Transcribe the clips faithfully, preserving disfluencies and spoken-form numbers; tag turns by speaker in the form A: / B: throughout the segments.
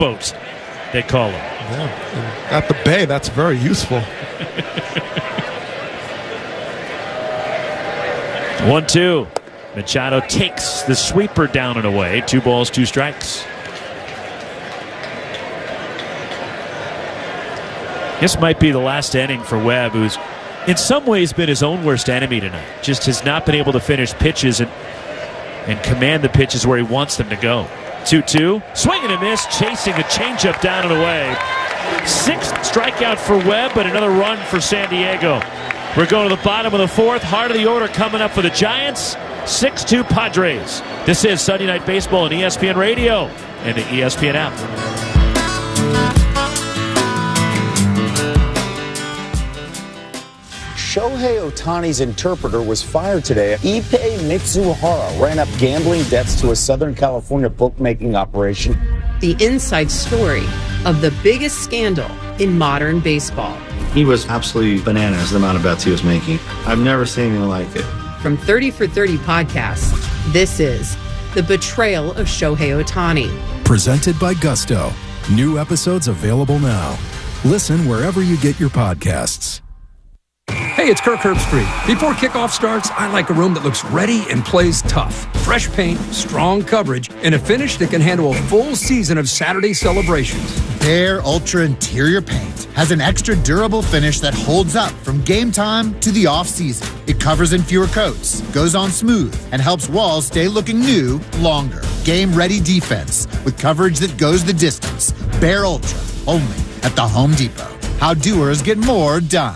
A: boat, they call them.
B: Yeah. At the Bay, that's very useful.
A: one two. Machado takes the sweeper down and away. Two balls, two strikes. This might be the last inning for Webb, who's in some ways been his own worst enemy tonight. Just has not been able to finish pitches and, and command the pitches where he wants them to go. two two. Swing and a miss, chasing a changeup down and away. Sixth strikeout for Webb, but another run for San Diego. We're going to the bottom of the fourth. Heart of the order coming up for the Giants. six two Padres. This is Sunday Night Baseball on E S P N Radio and the E S P N app.
C: Shohei Ohtani's interpreter was fired today. Ippei Mitsuhara ran up gambling debts to a Southern California bookmaking operation.
D: The inside story of the biggest scandal in modern baseball.
E: He was absolutely bananas, the amount of bets he was making. I've never seen anything like it.
D: From thirty for thirty podcasts, this is The Betrayal of Shohei Ohtani.
F: Presented by Gusto. New episodes available now. Listen wherever you get your podcasts.
G: Hey, it's Kirk Herbstreit. Before kickoff starts, I like a room that looks ready and plays tough. Fresh paint, strong coverage, and a finish that can handle a full season of Saturday celebrations.
H: Behr Ultra Interior Paint has an extra durable finish that holds up from game time to the off-season. It covers in fewer coats, goes on smooth, and helps walls stay looking new longer. Game-ready defense with coverage that goes the distance. Behr Ultra, only at the Home Depot. How doers get more done.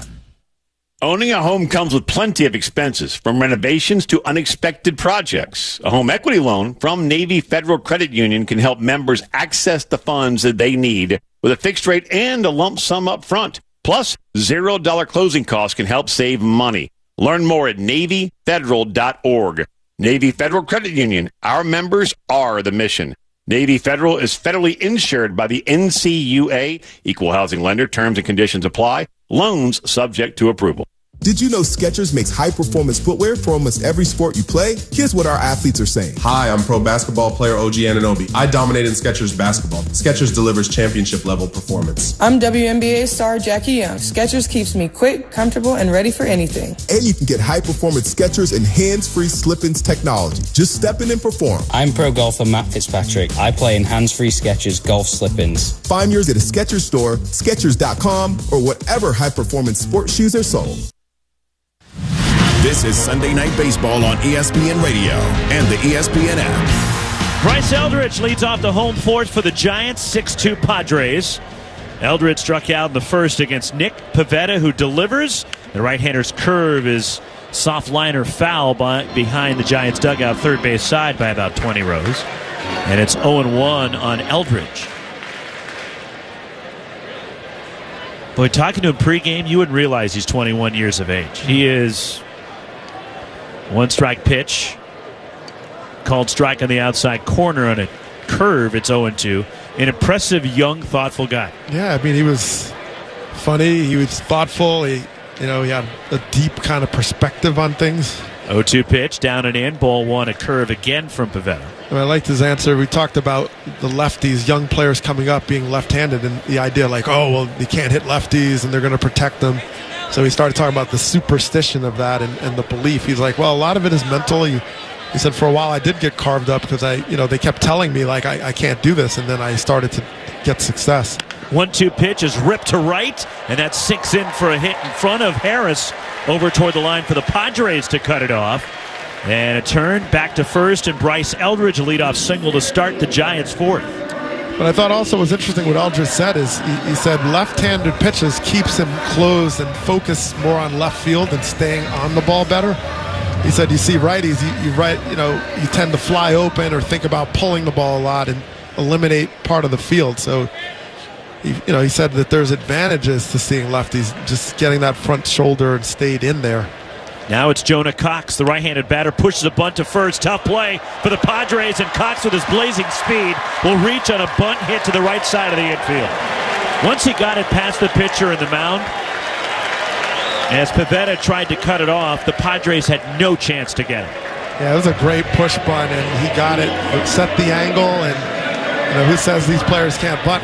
I: Owning a home comes with plenty of expenses, from renovations to unexpected projects. A home equity loan from Navy Federal Credit Union can help members access the funds that they need with a fixed rate and a lump sum up front. Plus, zero dollar closing costs can help save money. Learn more at Navy Federal dot org. Navy Federal Credit Union. Our members are the mission. Navy Federal is federally insured by the N C U A. Equal housing lender. Terms and conditions apply. Loans subject to approval.
J: Did you know Skechers makes high-performance footwear for almost every sport you play? Here's what our athletes are saying. Hi, I'm pro basketball player O G Anunoby. I dominate in Skechers basketball. Skechers delivers championship-level performance.
K: I'm W N B A star Jackie Young. Skechers keeps me quick, comfortable, and ready for anything.
J: And you can get high-performance Skechers and hands-free slip-ins technology. Just step in and perform.
L: I'm pro golfer Matt Fitzpatrick. I play in hands-free Skechers golf slip-ins.
J: Find yours at a Skechers store, Skechers dot com, or whatever high-performance sports shoes are sold.
F: This is Sunday Night Baseball on E S P N Radio and the E S P N app.
A: Bryce Eldridge leads off the home fourth for the Giants, six two Padres. Eldridge struck out in the first against Nick Pivetta, who delivers. The right-hander's curve is soft liner foul by, behind the Giants' dugout, third base side by about twenty rows. And it's oh and one on Eldridge. Boy, talking to him pregame, you wouldn't realize he's twenty-one years of age. He is... One strike pitch. Called strike on the outside corner on a curve. It's oh and two. An impressive, young, thoughtful guy.
B: Yeah, I mean, he was funny. He was thoughtful. He, you know, he had a deep kind of perspective on things.
A: oh two pitch, down and in. Ball one, a curve again from Pivetta.
B: And I liked his answer. We talked about the lefties, young players coming up being left-handed, and the idea like, oh, well, you can't hit lefties, and they're going to protect them. So he started talking about the superstition of that and, and the belief. He's like, well, a lot of it is mental. He, he said, for a while I did get carved up because I, you know, they kept telling me like I, I can't do this, and then I started to get success.
A: one two pitch is ripped to right, and that sinks in for a hit in front of Harris over toward the line for the Padres to cut it off. And a turn back to first, and Bryce Eldridge a leadoff single to start the Giants' fourth.
B: But I thought also was interesting what Eldridge said is he, he said left-handed pitches keeps him closed and focused more on left field and staying on the ball better. He said you see righties, you, you right, you know, you tend to fly open or think about pulling the ball a lot and eliminate part of the field. So, he, you know, he said that there's advantages to seeing lefties, just getting that front shoulder and stayed in there.
A: Now it's Jonah Cox, the right-handed batter, pushes a bunt to first. Tough play for the Padres, and Cox with his blazing speed will reach on a bunt hit to the right side of the infield. Once he got it past the pitcher in the mound, as Pivetta tried to cut it off, the Padres had no chance to get it.
B: Yeah, it was a great push bunt, and he got it, it set the angle, and know, who says these players can't putt?